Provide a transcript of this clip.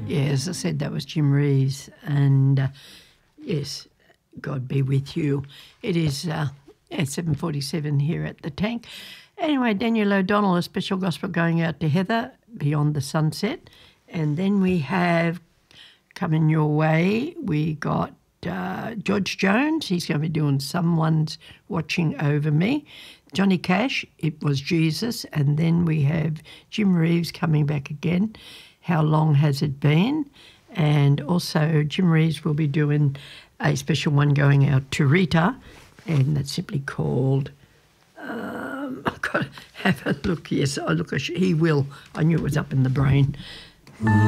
Yeah, as I said, that was Jim Reeves. And yes, God be with you. It is 7:47 here at the Tank. Anyway, Daniel O'Donnell, a special gospel going out to Heather, Beyond the Sunset. And then we have coming your way, we got George Jones. He's going to be doing Someone's Watching Over Me. Johnny Cash, It Was Jesus. And then we have Jim Reeves coming back again, How Long Has It Been? And also Jim Reeves will be doing a special one going out to Rita, and that's simply called, I've got to have a look. Yes, he will. I knew it was up in the brain.